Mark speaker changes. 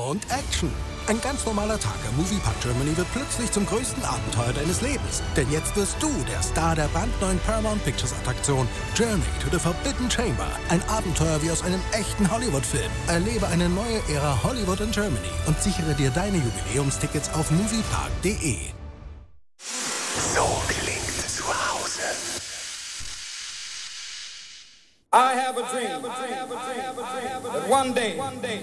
Speaker 1: und Action. Ein ganz normaler Tag im Moviepark Germany wird plötzlich zum größten Abenteuer deines Lebens. Denn jetzt wirst du der Star der brandneuen Paramount Pictures Attraktion Journey to the Forbidden Chamber. Ein Abenteuer wie aus einem echten Hollywood-Film. Erlebe eine neue Ära Hollywood in Germany und sichere dir deine Jubiläumstickets auf moviepark.de.
Speaker 2: So klingt zu Hause.
Speaker 3: I have a dream that one day